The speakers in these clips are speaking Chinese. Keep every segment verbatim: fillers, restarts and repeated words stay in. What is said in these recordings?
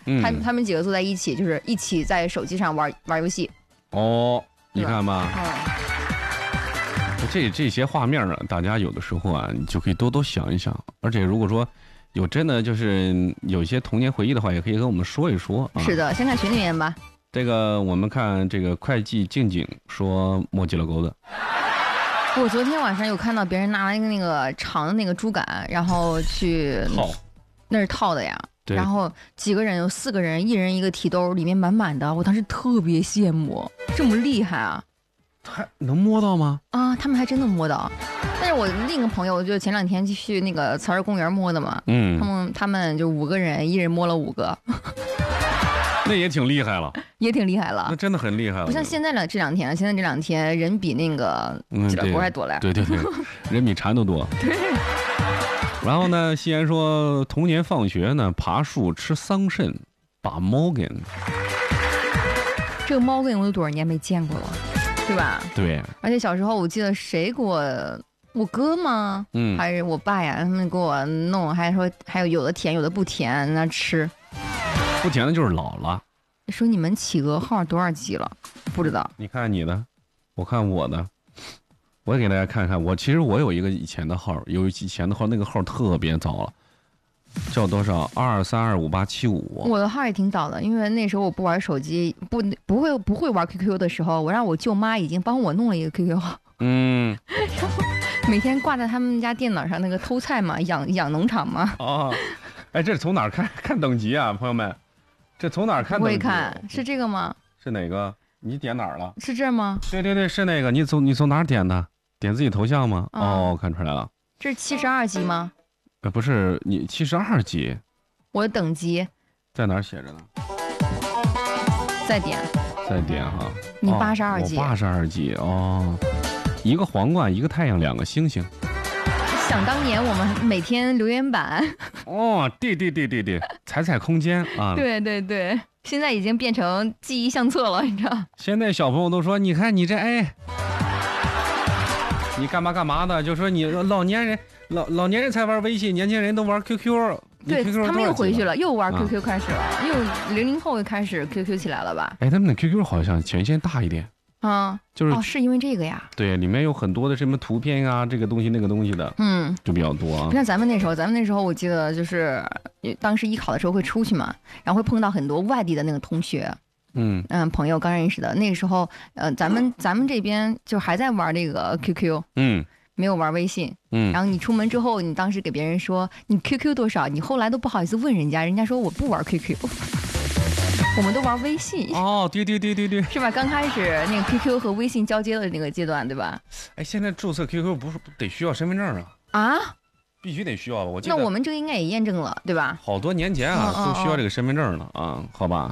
嗯、 他他们几个坐在一起，就是一起在手机上玩玩游戏。 哦，你看吧， 嗯， 这这些画面啊，大家有的时候啊，你就可以多多想一想。而且如果说有真的就是有一些童年回忆的话，也可以跟我们说一说啊。 是的，先看群里面吧。 这个我们看这个会计静静说摸鸡了钩子。 我昨天晚上有看到别人拿了一个那个长的那个竹竿，然后去套， 那是套的呀。 对。 然后几个人有四个人，一人一个提兜，里面满满的。我当时特别羡慕，这么厉害啊！ 还能摸到吗？ 啊，他们还真能摸到。但是我另一个朋友，就前两天去那个慈儿公园摸的嘛， 嗯， 他们他们就五个人，一人摸了五个。 那也挺厉害了， 也挺厉害了， 那真的很厉害了。 不像现在的这两天，现在这两天人比那个鸡了锅还多嘞。 对对对，人比蝉都多。 对。 然后呢，西安说童年放学呢，爬树吃桑葚，把猫给。 这个猫跟我有多少年没见过了，对吧？ 对。 而且小时候我记得谁给我，我哥吗？ 嗯， 还是我爸呀？他们给我弄，还说还有有的甜，有的不甜，那吃。 不甜的就是老了。 说你们企鹅号多少级了？不知道。 你看你的，我看我的，我也给大家看看。我其实我有一个以前的号，有以前的号，那个号特别早了，叫多少？二二三二五八七五。 我的号也挺早的，因为那时候我不玩手机，不不会不会玩 Q Q 的时候，我让我舅妈已经帮我弄了一个 Q Q 号。 嗯。 然后每天挂在他们家电脑上那个偷菜嘛，养养农场嘛。 哦，哎，这是从哪儿看看等级啊，朋友们？这从哪儿看？ 不会看，是这个吗？ 是哪个？你点哪儿了？ 是这吗？ 对对对，是那个。你从你从哪儿点的？点自己头像吗？ 嗯、 哦，看出来了。 这是七十二级吗？ 呃，不是，你七十二级。 我的等级在哪儿写着呢？ 再点。 再点哈。 你八十二级。 八十二级哦。一个皇冠，一个太阳，两个星星。 想当年我们每天留言板。 哦，对对对对对，彩彩空间啊。 对对对，现在已经变成记忆相册了，你知道？ 现在小朋友都说，你看你这哎，你干嘛干嘛的？就说你老年人老老年人才玩微信，年轻人都玩 Q Q。 对， Q Q 他们又回去了，又玩 Q Q 开始了，啊、又零零后又开始 Q Q 起来了吧？ 哎，他们的 Q Q 好像权限大一点。 啊， 就是哦，是因为这个呀？ 对，里面有很多的什么图片啊，这个东西那个东西的， 嗯， 就比较多。 不像咱们那时候，咱们那时候我记得就是当时艺考的时候会出去嘛，然后会碰到很多外地的那个同学， 嗯嗯，朋友刚认识的。那个时候，呃，咱们咱们这边就还在玩这个 Q Q， 嗯， 没有玩微信， 嗯。 然后你出门之后，你当时给别人说你 Q Q 多少，你后来都不好意思问人家，人家说我不玩 Q Q。我们都玩微信哦，对对对对对， 是吧？刚开始那个 Q Q 和微信交接的那个阶段，对吧？ 哎，现在注册 Q Q 不是得需要身份证啊？ 啊， 必须得需要吧？我记得那我们这个应该也验证了，对吧？ 好多年前啊， 哦哦都需要这个身份证了啊，好吧？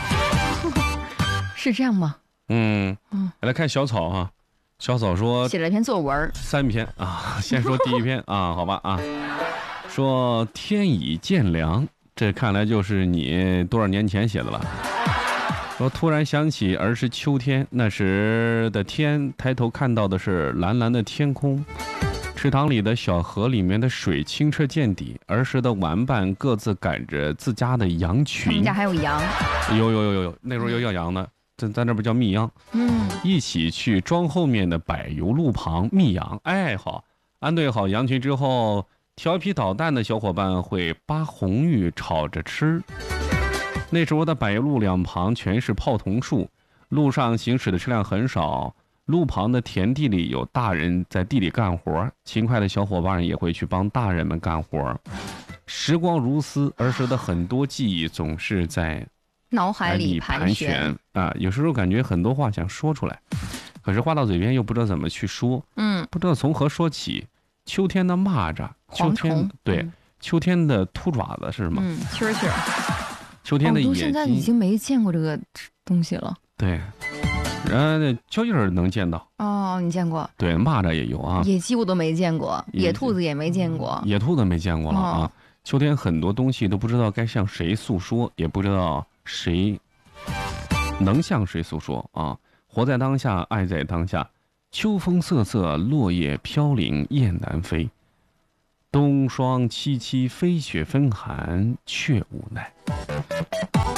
是这样吗？ 嗯嗯，来看小草啊，小草说写了一篇作文， 三篇啊，先说第一篇啊，好吧啊，说天已渐凉。这看来就是你多少年前写的了。我突然想起儿时秋天，那时的天，抬头看到的是蓝蓝的天空，池塘里的小河里面的水清澈见底，儿时的玩伴各自赶着自家的羊群。 他们家还有羊？ 有有有有有，那时候有养羊的，咱咱这不叫密秧。 嗯， 一起去庄后面的柏油路旁密羊。哎，好，安顿好羊群之后，调皮捣蛋的小伙伴会扒红玉炒着吃。那时候的柏油路两旁全是泡桐树，路上行驶的车辆很少，路旁的田地里有大人在地里干活，勤快的小伙伴也会去帮大人们干活。时光如丝，儿时的很多记忆总是在脑海里盘旋啊，有时候感觉很多话想说出来，可是话到嘴边又不知道怎么去说， 嗯， 不知道从何说起。秋天的蚂蚱，秋天对、嗯、秋天的秃爪子是什么？ 嗯，蛐蛐。 秋天的野鸡， 我、哦、现在已经没见过这个东西了。 对，然后蚯蚓能见到。 哦，你见过？ 对，蚂蚱也有啊。 野鸡我都没见过，野兔子也没见过。 野兔子没见过了啊。哦、秋天很多东西都不知道该向谁诉说，也不知道谁能向谁诉说啊。活在当下，爱在当下。秋风瑟瑟，落叶飘零，雁南飞。冬霜凄凄，飞雪纷寒，却无奈。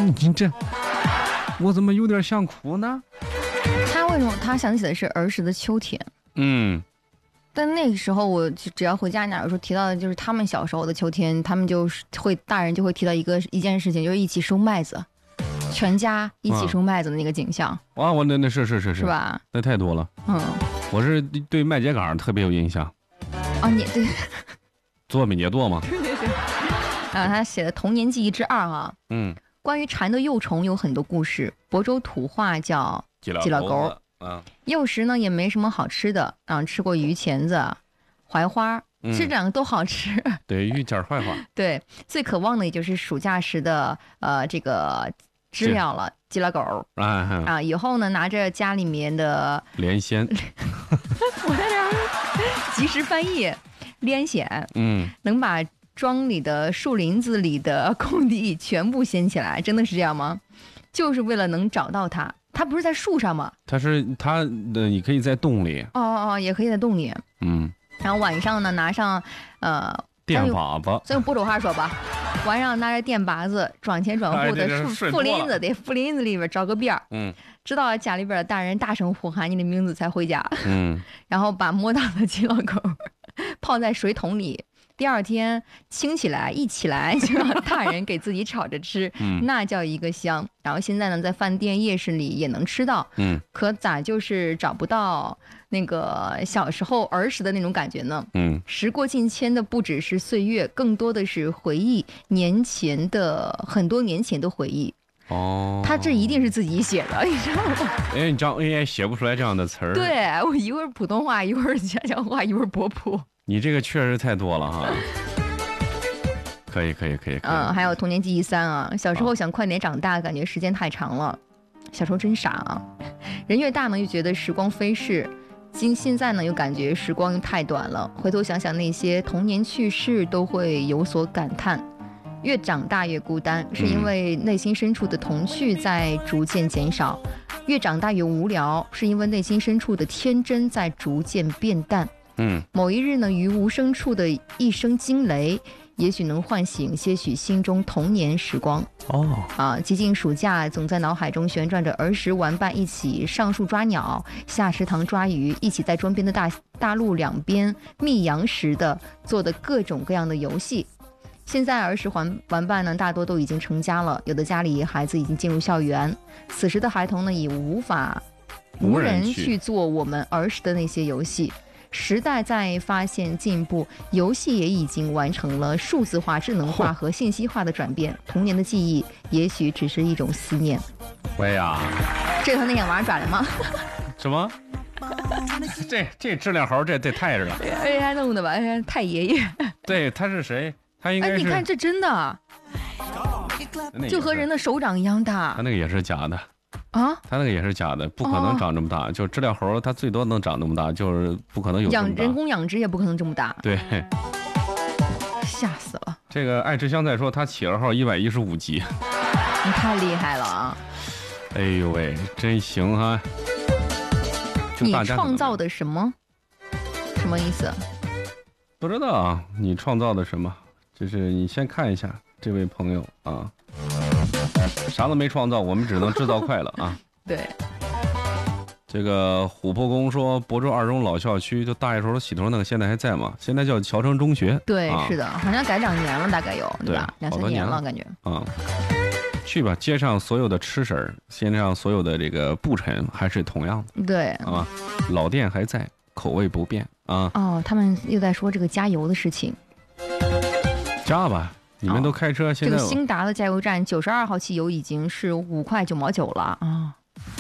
你这，我怎么有点想哭呢？ 他为什么他想起的是儿时的秋天？ 嗯， 但那个时候我只要回家，有时候提到的就是他们小时候的秋天，他们就是会大人就会提到一个一件事情，就是一起收麦子，全家一起收麦子的那个景象。 哇，我那那是是是是， 是吧？ 那太多了。 嗯， 我是对麦秸秆特别有印象。 啊，你对， 做米秸垛吗？ 对对对。然后他写的《童年记忆之二》啊， 嗯， 关于蝉的幼虫有很多故事。亳州土话叫鸡老狗。 啊， 幼时呢也没什么好吃的，啊，吃过鱼钳子、槐花， 嗯、 其实两个都好吃。 对，鱼钳槐花。 对，最渴望的也就是暑假时的呃这个知了了，鸡老狗。 啊啊，以后呢拿着家里面的连线， 我在这儿及时翻译，连线， 嗯， 能把庄里的树林子里的空地全部掀起来，真的是这样吗？就是为了能找到它。它不是在树上吗？ 它是它的，你可以在洞里。 哦哦哦，也可以在洞里。 嗯。 然后晚上呢，拿上呃电粑粑， 咱用亳州话说吧，晚上拿着电把子转前转后的树树林子的树林子里边找个边儿， 嗯， 直到家里边的大人大声呼喊你的名字才回家。 嗯， 然后把摸到的鸡老狗泡在水桶里。第二天清起来，一起来就让大人给自己炒着吃， 嗯、 那叫一个香。然后现在呢，在饭店、夜市里也能吃到， 嗯， 可咋就是找不到那个小时候儿时的那种感觉呢？ 嗯， 时过境迁的不只是岁月，更多的是回忆年前的很多年前的回忆。 哦， 他这一定是自己写的，你知道吗？ 哎，你这样 A I 写不出来这样的词儿。 对，我一会儿普通话，一会儿家乡话，一会儿波普。 你这个确实太多了哈，可以可以可以。 嗯，还有童年记忆三啊，小时候想快点长大，感觉时间太长了，小时候真傻啊。人越大呢，又觉得时光飞逝，今现在呢又感觉时光太短了。回头想想那些童年趣事，都会有所感叹。越长大越孤单，是因为内心深处的童趣在逐渐减少；越长大越无聊，是因为内心深处的天真在逐渐变淡。 嗯， 某一日呢，于无声处的一声惊雷，也许能唤醒些许心中童年时光。 哦， 啊，寂静暑假总在脑海中旋转着儿时玩伴一起上树抓鸟，下池塘抓鱼，一起在庄边的大大路两边觅羊时的做的各种各样的游戏。现在儿时玩玩伴呢，大多都已经成家了，有的家里孩子已经进入校园，此时的孩童呢，已无法无人去做我们儿时的那些游戏。时代在发现进步，游戏也已经完成了数字化、智能化和信息化的转变。童年的记忆也许只是一种思念。 喂呀， 这头那眼娃抓的吗？ 什么？这这质量猴，这这太着了。 哎呀，弄的吧，太爷爷。 对，他是谁？他应该是。 哎，你看这真的，就和人的手掌一样大。 他那个也是假的。 啊， 他那个也是假的，不可能长这么大。哦、就知了猴，它最多能长这么大，就是不可能有这么大。 养人工养殖也不可能这么大。 对， 吓死了。 这个爱吃香菜说他企鹅号一百一十五级， 你太厉害了啊！ 哎呦喂，真行哈！ 你创造的什么？什么意思？ 不知道啊，你创造的什么？就是你先看一下这位朋友啊。啥都没创造，我们只能制造快乐啊！ 对， 这个琥珀宫说，亳州二中老校区就大一时候洗头那个，现在还在吗？现在叫侨城中学。 对， 啊、 是的，好像改两年了，大概有对吧？两三年了，感觉啊。去吧，街上所有的吃食儿，街上所有的这个布陈还是同样的。 对啊，老店还在，口味不变啊。 哦，他们又在说这个加油的事情。 加吧。你们都开车，哦、现在这个兴达的加油站九十二号汽油已经是五块九毛九了啊！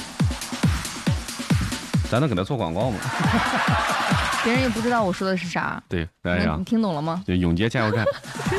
咱能给他做广告吗？ 别人也不知道我说的是啥。 对，来呀， 你听懂了吗？ 就永杰加油站。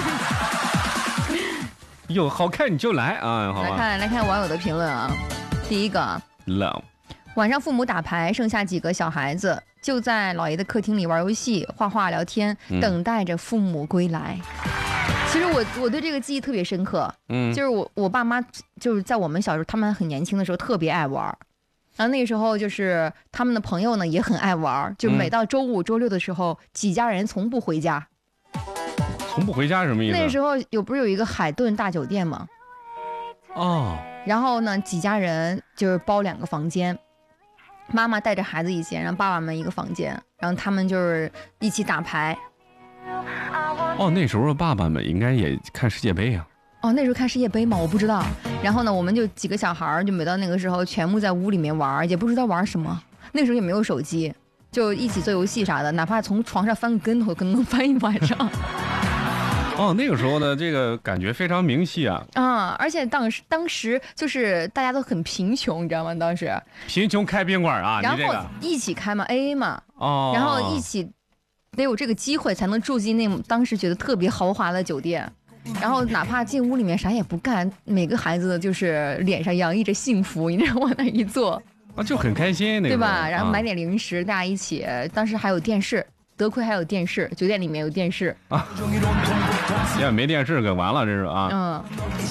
有好看你就来啊！好吧。 来看来看网友的评论啊，第一个 ，love。 晚上父母打牌，剩下几个小孩子就在老爷的客厅里玩游戏、画画、聊天， 嗯、 等待着父母归来。其实我我对这个记忆特别深刻， 嗯， 就是我我爸妈就是在我们小时候，他们很年轻的时候特别爱玩，然后那个时候就是他们的朋友呢也很爱玩，就每到周五、周六的时候，几家人从不回家。 从不回家什么意思？ 那时候有不是有一个海顿大酒店吗？ 哦， 然后呢，几家人就是包两个房间，妈妈带着孩子一间，然后爸爸们一个房间，然后他们就是一起打牌。 哦，那时候爸爸们应该也看世界杯啊。 哦，那时候看世界杯吗？我不知道。然后呢，我们就几个小孩儿，就每到那个时候，全部在屋里面玩，也不知道玩什么。那时候也没有手机，就一起做游戏啥的，哪怕从床上翻个跟头，可能能翻一晚上。 哦，那个时候的这个感觉非常明晰啊。 啊、嗯，而且当时当时就是大家都很贫穷，你知道吗？当时贫穷开宾馆啊， 然后你这个一起开嘛 A A 嘛， 哦， 然后一起得有这个机会才能住进那种当时觉得特别豪华的酒店。然后哪怕进屋里面啥也不干，每个孩子就是脸上洋溢着幸福，你知道往那一坐啊，就很开心，那个对吧？然后买点零食，啊、大家一起。当时还有电视，得亏还有电视，酒店里面有电视啊。要没电视可完了，这是啊。 嗯。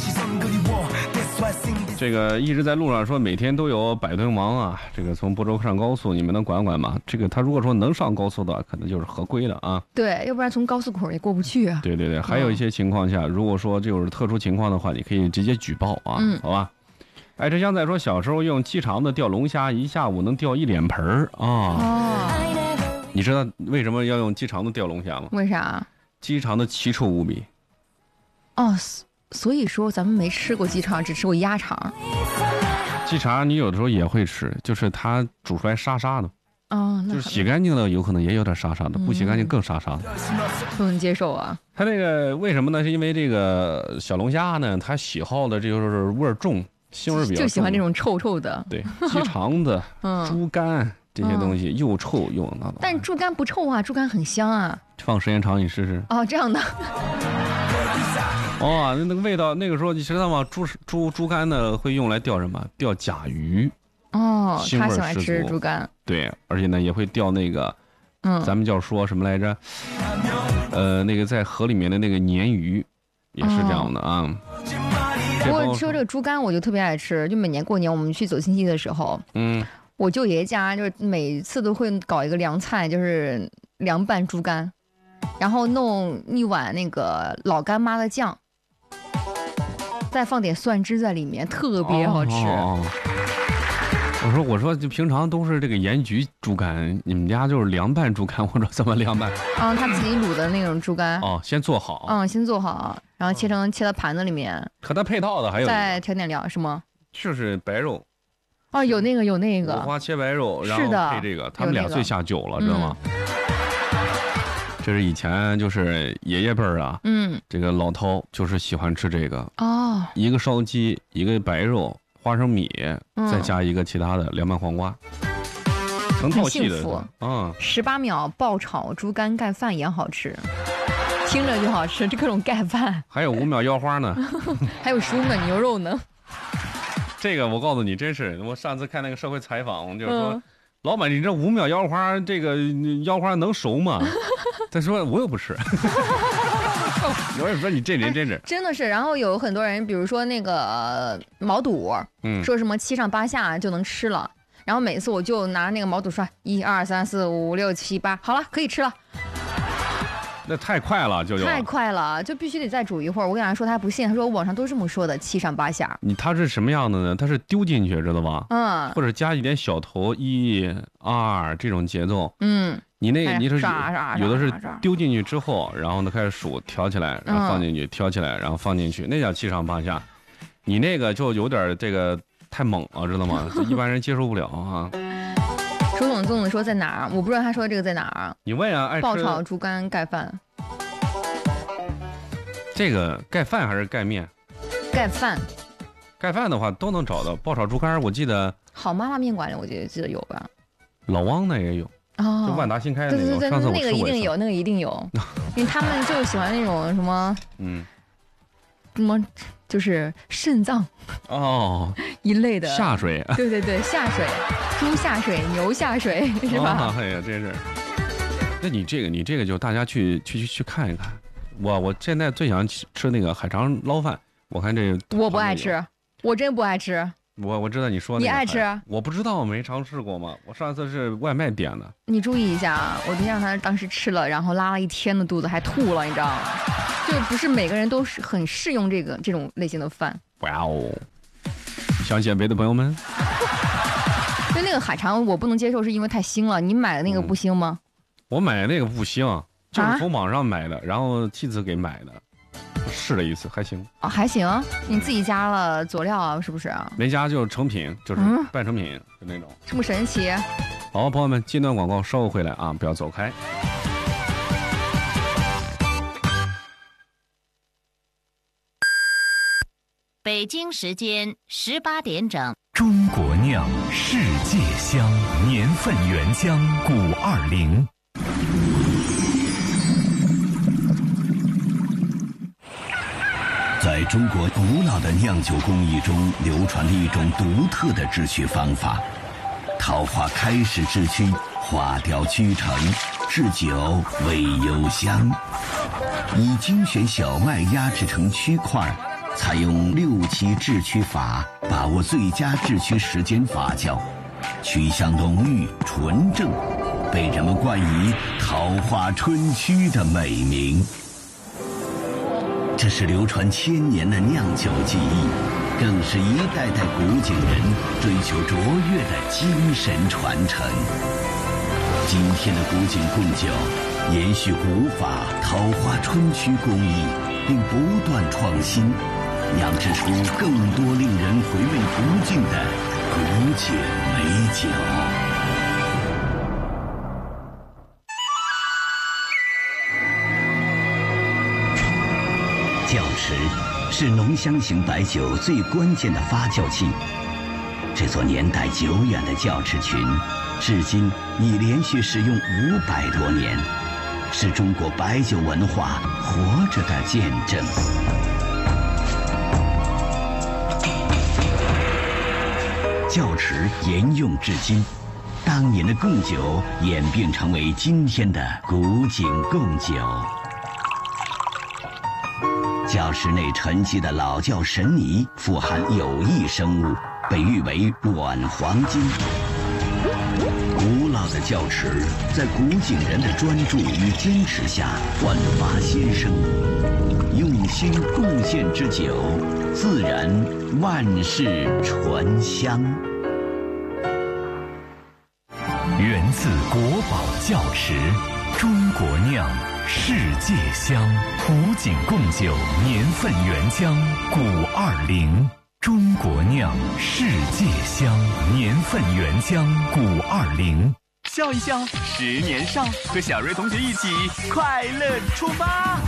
这个一直在路上说每天都有百吨王啊，这个从亳州上高速，你们能管管吗？这个他如果说能上高速的话，可能就是合规的啊。 对，要不然从高速口也过不去啊。 对对对，还有一些情况下，嗯、如果说这种特殊情况的话，你可以直接举报啊， 嗯、 好吧？哎，这香仔说小时候用鸡肠子钓龙虾，一下午能钓一脸盆儿啊。哦。你知道为什么要用鸡肠子钓龙虾吗？ 为啥？ 鸡肠子奇臭无比。 哦。所以说咱们没吃过鸡肠，只吃过鸭肠。 鸡肠你有的时候也会吃，就是它煮出来沙沙的。 哦， 就是洗干净了有可能也有点沙沙的，嗯、不洗干净更沙沙的。 不能接受啊！ 它这个为什么呢？是因为这个小龙虾呢，它喜好的这就是味儿重，腥味比较重， 就喜欢这种臭臭的。 对，鸡肠子、嗯、猪肝这些东西、嗯、又臭又那。 但猪肝不臭啊，猪肝很香啊。 放时间长你试试。 哦，这样的。 哦，那个味道，那个时候你知道吗？猪猪猪肝呢会用来钓什么？钓甲鱼。 哦，他喜欢吃猪肝。 对，而且呢也会钓那个， 嗯， 咱们叫说什么来着？呃，那个在河里面的那个鲶鱼，也是这样的啊。 哦、不过说这个猪肝，我就特别爱吃。就每年过年我们去走亲戚的时候， 嗯， 我舅爷爷家就是每次都会搞一个凉菜，就是凉拌猪肝，然后弄一碗那个老干妈的酱。再放点蒜汁在里面，特别好吃。 哦哦、我说我说就平常都是这个盐焗猪肝，你们家就是凉拌猪肝，我说怎么凉拌？ 嗯，他自己卤的那种猪肝。 哦，先做好。 嗯，先做好，然后切成、嗯、切到盘子里面。 和它配套的还有再调点料是吗？ 就是白肉。 哦，有那个有那个。 五花切白肉，然后配这个，他们俩最下酒了， 那个、 知道吗？嗯这是以前就是爷爷辈儿啊， 嗯， 这个老头就是喜欢吃这个哦， 一个烧鸡，一个白肉，花生米，嗯、再加一个其他的凉拌黄瓜，成套系的啊。嗯、 十八秒爆炒猪肝盖饭也好吃，听着就好吃，这各种盖饭。 还有五秒腰花呢， 还有十五秒牛肉呢。 这个我告诉你，真是我上次看那个社会采访，我就说。 嗯老板，你这五秒腰花，这个腰花能熟吗？他说我又不吃。有人说你这人真是、 哎、真的是。然后有很多人，比如说那个、呃、毛肚，嗯，说什么七上八下就能吃了。然后每次我就拿那个毛肚刷，一二三四五六七八，好了，可以吃了。 那太快了，舅舅太快了，就必须得再煮一会儿。我跟他说，他还不信，他说网上都这么说的，七上八下。 你他是什么样的呢？他是丢进去，知道吧？ 嗯， 或者加一点小头，一二这种节奏。 嗯， 你那个你是有的是丢进去之后，然后呢开始数，调起来，然后放进去，调起来，然后放进去，那叫七上八下。你那个就有点这个太猛了，知道吗？一般人接受不了啊。 周总粽子说在哪儿？我不知道他说的这个在哪儿。 你问啊，爱吃爆炒猪肝盖饭。 这个盖饭还是盖面？ 盖饭。 盖饭的话都能找到。爆炒猪肝，我记得好妈妈面馆里我记得记得有吧。 老汪那也有。 哦。 就万达新开的那个。 对对对， 上次我那个一定有，那个一定有，因为他们就喜欢那种什么， 嗯， 什么就是肾脏哦一类的下水。 对对对，下水。猪下水，牛下水，是吧？ 哦、哎呀，真是。那你这个，你这个就大家去去去去看一看。我我现在最想吃那个海肠捞饭，我看这我不爱吃，我真不爱吃。 我我知道你说的、那个。 你爱吃？ 我不知道，我没尝试过嘛。我上次是外卖点的。 你注意一下啊，我对象他当时吃了，然后拉了一天的肚子，还吐了，你知道吗？就不是每个人都是很适用这个这种类型的饭。 哇哦！ 想减肥的朋友们， 就那个海肠我不能接受，是因为太腥了。你买的那个不腥吗？ 嗯、我买那个不腥，就是从网上买的，啊、然后妻子给买的，试了一次还行。 哦，还行。你自己加了佐料啊，是不是？ 没加就是成品，就是半成品，就那种。 这么神奇。 好，朋友们，近段广告稍后回来啊，不要走开。 北京时间十八点整。 中国酿，世界香，年份原浆古二零。在中国古老的酿酒工艺中，流传着一种独特的制曲方法。桃花开始制曲，花雕曲成，制酒味幽香。以精选小麦压制成曲块，采用六七制曲法，把握最佳制曲时间发酵，曲香浓郁纯正，被人们冠以桃花春曲的美名。这是流传千年的酿酒技艺，更是一代代古井人追求卓越的精神传承。今天的古井贡酒延续古法桃花春曲工艺，并不断创新，酿制出更多令人回味不尽的古井美酒。窖池是浓香型白酒最关键的发酵器。这座年代久远的窖池群，至今已连续使用五百多年，是中国白酒文化活着的见证。窖池沿用至今，当年的贡酒演变成为今天的古井贡酒。窖池内沉积的老窖神泥富含有益生物，被誉为软黄金。古老的窖池在古井人的专注与坚持下焕发新生，用心贡献之酒，自然万世醇香。源自国宝窖池，中国酿，世界香，古井贡酒年份原浆古二零。中国酿，世界香，年份原浆古二零。 笑一笑，十年少，和小瑞同学一起快乐出发。